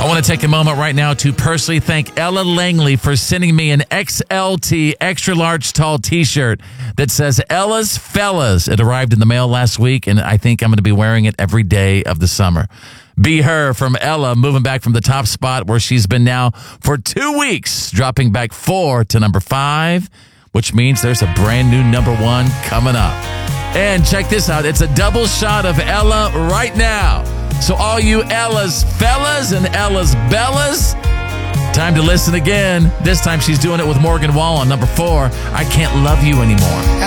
want to take a moment right now to personally thank Ella Langley for sending me an XLT extra large tall t-shirt that says Ella's Fellas. It arrived in the mail last week, and I think I'm going to be wearing it every day of the summer. Be Her from Ella, moving back from the top spot where she's been now for 2 weeks, dropping back 4 to number 5, which means there's a brand new number 1 coming up. And check this out. It's a double shot of Ella right now. So all you Ella's Fellas and Ella's Bellas, time to listen again. This time she's doing it with Morgan Wallen, number 4, I Can't Love You Anymore.